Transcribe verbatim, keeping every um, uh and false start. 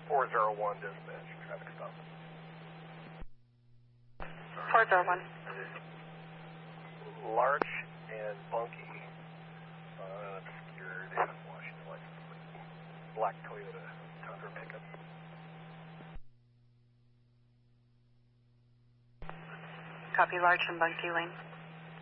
four zero one, dispatch, traffic stop. four zero one. Larch and Bunky, uh, obscured Washington license plate. Black Toyota Tundra pickup. Copy, Larch and Bunky Lane.